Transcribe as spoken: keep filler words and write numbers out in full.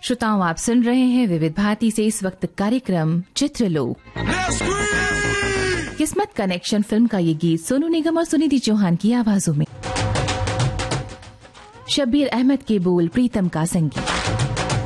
श्रोताओं, आप सुन रहे हैं विविध भारती से इस वक्त कार्यक्रम चित्रलोक। किस्मत कनेक्शन फिल्म का ये गीत सोनू निगम और सुनिधि चौहान की आवाजों में, शब्बीर अहमद के बोल, प्रीतम का संगीत।